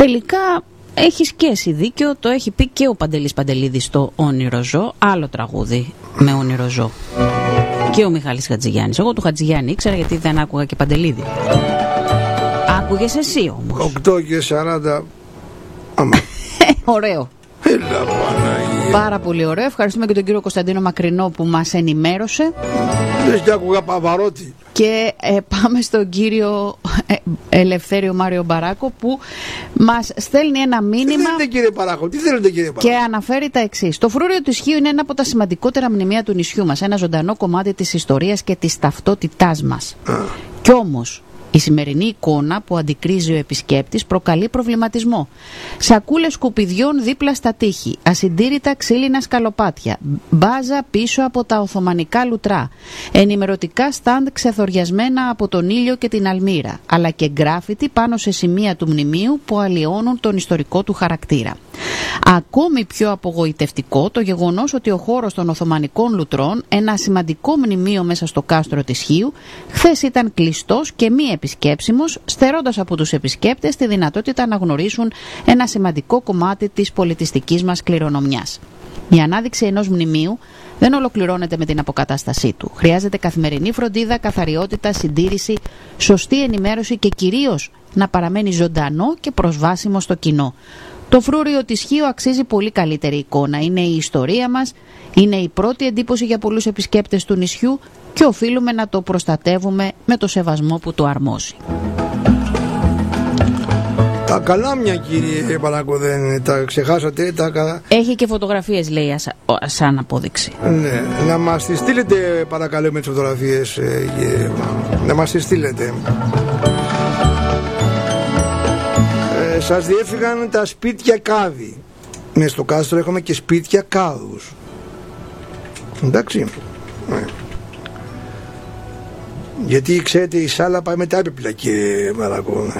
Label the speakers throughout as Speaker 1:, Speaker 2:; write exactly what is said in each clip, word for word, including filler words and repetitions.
Speaker 1: Τελικά έχεις και εσύ δίκιο, το έχει πει και ο Παντελής Παντελίδης στο Όνειρο Ζω, άλλο τραγούδι με Όνειρο Ζω. Και ο Μιχάλης Χατζηγιάννης. Εγώ του Χατζηγιάννη ήξερα γιατί δεν άκουγα και Παντελίδη. Άκουγες εσύ όμως.
Speaker 2: οκτώ και σαράντα. Άμα.
Speaker 1: Ωραίο.
Speaker 2: Έλα, Παναγία.
Speaker 1: Πάρα πολύ ωραίο. Ευχαριστούμε και τον κύριο Κωνσταντίνο Μακρινό που μας ενημέρωσε.
Speaker 2: Δεν και άκουγα Παβαρότη.
Speaker 1: Και ε, πάμε στον κύριο ε, Ελευθέριο Μάριο Μπαράκο που μας στέλνει ένα μήνυμα.
Speaker 2: Τι θέλετε κύριε Μπαράκο, τι θέλετε κύριε Μπαράκο.
Speaker 1: Και αναφέρει τα εξής. Το φρούριο του Σχείου είναι ένα από τα σημαντικότερα μνημεία του νησιού μας. Ένα ζωντανό κομμάτι της ιστορίας και της ταυτότητάς μας. Α. Κι όμως η σημερινή εικόνα που αντικρίζει ο επισκέπτης προκαλεί προβληματισμό. Σακούλες σκουπιδιών δίπλα στα τείχη, ασυντήρητα ξύλινα σκαλοπάτια, μπάζα πίσω από τα οθωμανικά λουτρά, ενημερωτικά στάντ ξεθοριασμένα από τον ήλιο και την αλμύρα, αλλά και γκράφιτι πάνω σε σημεία του μνημείου που αλλοιώνουν τον ιστορικό του χαρακτήρα. Ακόμη πιο απογοητευτικό το γεγονός ότι ο χώρος των Οθωμανικών λουτρών, ένα σημαντικό μνημείο μέσα στο κάστρο της Χίου, χθες ήταν κλειστός και μη επισκέψιμος, στερώντας από τους επισκέπτες τη δυνατότητα να γνωρίσουν ένα σημαντικό κομμάτι της πολιτιστικής μας κληρονομιάς. Η ανάδειξη ενός μνημείου δεν ολοκληρώνεται με την αποκατάστασή του. Χρειάζεται καθημερινή φροντίδα, καθαριότητα, συντήρηση, σωστή ενημέρωση και κυρίως να παραμένει ζωντανό και προσβάσιμο στο κοινό. Το φρούριο της Χίου αξίζει πολύ καλύτερη εικόνα. Είναι η ιστορία μας, είναι η πρώτη εντύπωση για πολλούς επισκέπτες του νησιού και οφείλουμε να το προστατεύουμε με το σεβασμό που το αρμόζει.
Speaker 2: Τα καλάμια κύριε Μπαράκο δεν τα ξεχάσατε. Τα...
Speaker 1: Έχει και φωτογραφίες λέει σαν απόδειξη.
Speaker 2: Ναι, να μας τις στείλετε παρακαλώ με τις φωτογραφίες. Ε, να μας τις στείλετε. Ε, σας διέφυγαν τα σπίτια κάδι. Ναι, στο κάστρο έχουμε και σπίτια κάδους. Εντάξει. Ναι. Γιατί ξέρετε η σάλα πάει μετά έπιπλα κύριε Μπαράκο.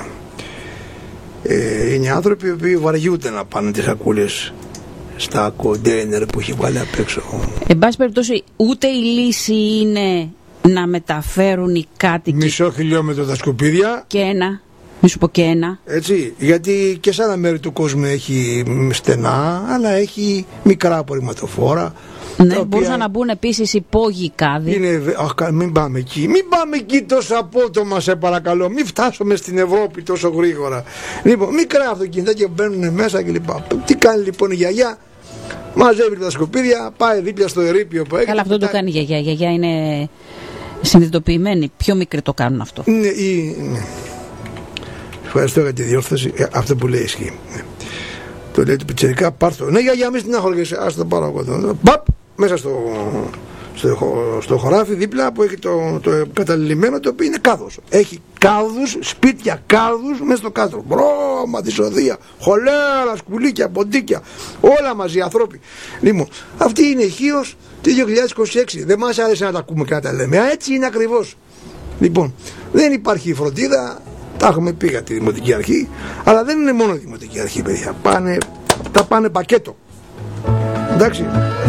Speaker 2: Ε, είναι άνθρωποι οι οποίοι βαριούνται να πάνε τις σακούλες στα κοντέινερ που έχει βάλει απ' έξω.
Speaker 1: Εν πάση περιπτώσει ούτε η λύση είναι να μεταφέρουν οι κάτοικοι
Speaker 2: μισό χιλιόμετρο τα σκουπίδια
Speaker 1: και ένα, μη σου πω και ένα.
Speaker 2: Έτσι, γιατί και σε άλλα μέρη του κόσμου έχει στενά, αλλά έχει μικρά απορριμματοφόρα.
Speaker 1: Ναι, οποία... μπορούσαν να μπουν επίσης υπόγειοι κάδοι.
Speaker 2: Είναι... Αχ, μην πάμε εκεί. Μην πάμε εκεί τόσο απότομα, σε παρακαλώ. Μην φτάσουμε στην Ευρώπη τόσο γρήγορα. Λοιπόν, μικρά αυτοκίνητα και μπαίνουν μέσα κλπ. Τι κάνει λοιπόν η γιαγιά? Μαζεύει τα σκουπίδια, πάει δίπλα στο ερείπιο που έχει.
Speaker 1: Καλά, αυτό το κάνει η γιαγιά. Η γιαγιά είναι συνειδητοποιημένη. Πιο μικρή το κάνουν αυτό.
Speaker 2: Ναι, ή... ναι. Ευχαριστώ για τη διόρθωση. Ε, αυτό που λέει ισχύει. Ναι. Το λέει του πιτσιρικά, πάρ' το. Ναι, γιαγιά, μη στην άχωργεσαι. Ας το πάρω εγώ εδώ. Παπ! Μέσα στο, στο, στο χωράφι δίπλα που έχει το, το καταλημμένο, το οποίο είναι κάδος. Έχει κάδους, σπίτια κάδους μέσα στο κάστρο. Μπρώμα, δυσοδεία, χολέρα, σκουλίκια, ποντίκια, όλα μαζί ανθρώποι. Λοιπόν, αυτή είναι η Χίος του δύο χιλιάδες είκοσι έξι. Δεν μας άρεσε να τα ακούμε και να τα λέμε. Έτσι είναι ακριβώς. Λοιπόν, δεν υπάρχει φροντίδα. Τα έχουμε πει για τη Δημοτική Αρχή, αλλά δεν είναι μόνο η Δημοτική Αρχή, παιδιά. Πάνε, τα πάνε πακέτο. Εντάξει.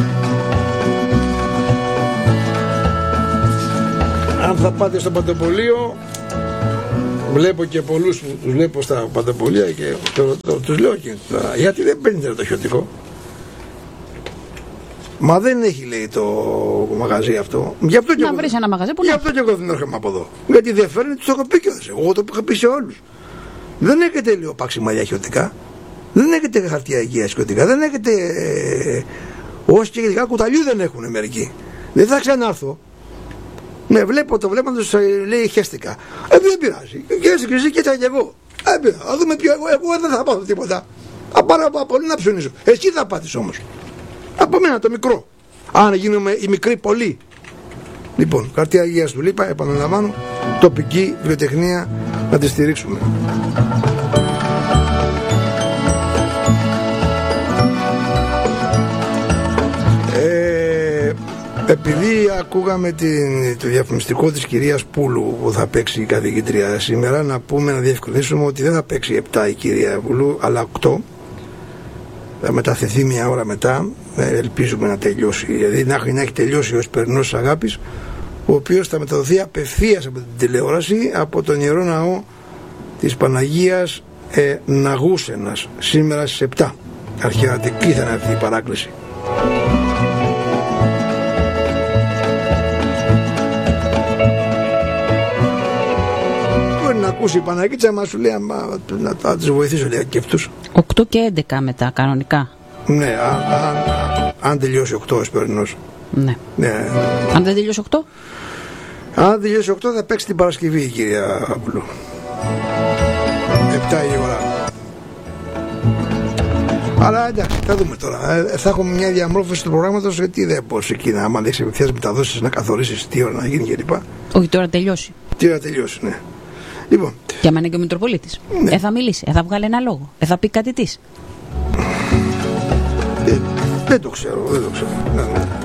Speaker 2: Αν θα πάτε στο Παντοπολείο, βλέπω και πολλούς που τους βλέπω στα Παντοπολεία και το, το, τους λέω και τώρα, γιατί δεν παίρνετε το χιωτικό? Μα δεν έχει, λέει, το μαγαζί αυτό. Γι' αυτό
Speaker 1: να βρεις ένα μαγαζί που
Speaker 2: γι' αυτό και εγώ δεν έρχομαι από εδώ. Γιατί δεν φέρνει, τους το έχω πει κιόλας. Εγώ το είχα πει σε όλους. Δεν έχετε, λέω, παξιμαλιά χιωτικά. Δεν έχετε χαρτιά υγείας χιωτικά. Δεν έχετε. Ε, όσοι και ειδικά κουταλιού δεν έχουν μερικοί. Δεν θα ξανάρθω. Ναι, βλέπω το βλέπω, τους λέει χέστηκα. Ε, δεν πειράζει. Χέστηκα εσύ και έτσι κι εγώ. Ε, πειράζει. Θα δούμε ποιο. Εγώ, εγώ δεν θα πάω τίποτα. Θα πάρω από πολύ να ψωνίζω. Εσύ θα πάθεις όμως. Από μένα το μικρό. Αν γίνουμε οι μικροί πολλοί. Λοιπόν, χαρτιά υγείας του λείπα, επαναλαμβάνω, τοπική βιοτεχνία να τη στηρίξουμε. Ε, επειδή ακούγαμε την, το διαφημιστικό της κυρίας Πούλου που θα παίξει η καθηγήτρια σήμερα, να πούμε, να διευκρινίσουμε ότι δεν θα παίξει επτά η κυρία Πούλου, αλλά οκτώ. Θα μεταθεθεί μια ώρα μετά, ελπίζουμε να τελειώσει, δηλαδή να έχει τελειώσει ο Εσπερινός της Αγάπης, ο οποίος θα μεταδοθεί απευθείας από την τηλεόραση, από τον Ιερό Ναό της Παναγίας ε, Ναγούσενας σήμερα στις επτά. Αρχαιατική θα είναι αυτή η παράκληση. Μπορεί να ακούσει η Παναγίτσα, μα σου λέει μα, να, να τις βοηθήσω λέει και αυτούς.
Speaker 1: οκτώ και έντεκα μετά κανονικά.
Speaker 2: Ναι, αν τελειώσει οκτώ εσπερινός.
Speaker 1: Ναι.
Speaker 2: Ναι.
Speaker 1: Αν δεν τελειώσει οκτώ.
Speaker 2: Αν τελειώσει οκτώ θα παίξει την Παρασκευή η κυρία Απουλού. επτά η ώρα. Αλλά εντάξει, θα δούμε τώρα. Ε, θα έχουμε μια διαμόρφωση του προγράμματος, γιατί δεν μπορεί εκεί να, άμα δεν έχει ευθείας μεταδόσεις, να καθορίσεις τι ώρα να γίνει κλπ.
Speaker 1: Όχι, τώρα τελειώσει.
Speaker 2: Τι ώρα τελειώσει, ναι. Λοιπόν.
Speaker 1: Και άμα είναι και ο Μητροπολίτης.
Speaker 2: Ναι.
Speaker 1: Ε, θα μιλήσει, ε, θα βγάλει ένα λόγο, ε, θα πει κάτι της.
Speaker 2: Ε, δεν το ξέρω, δεν το ξέρω. Ναι, ναι.